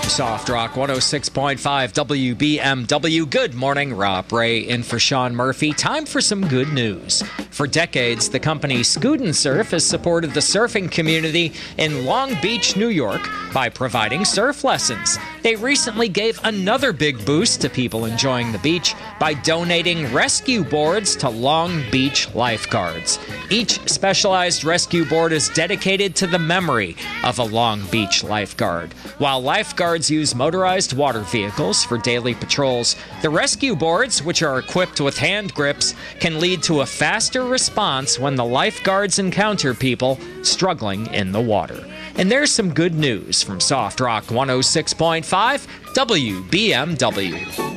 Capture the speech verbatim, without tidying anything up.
Soft Rock one oh six point five W B M W. Good morning, Rob Ray in for Sean Murphy. Time for some good news. For decades, the company Scoot and Surf has supported the surfing community in Long Beach, New York by providing surf lessons. They recently gave another big boost to people enjoying the beach by donating rescue boards to Long Beach lifeguards. Each specialized rescue board is dedicated to the memory of a Long Beach lifeguard. While lifeguards use motorized water vehicles for daily patrols, the rescue boards, which are equipped with hand grips, can lead to a faster response when the lifeguards encounter people struggling in the water. And there's some good news from Soft Rock one oh six point five W B M W.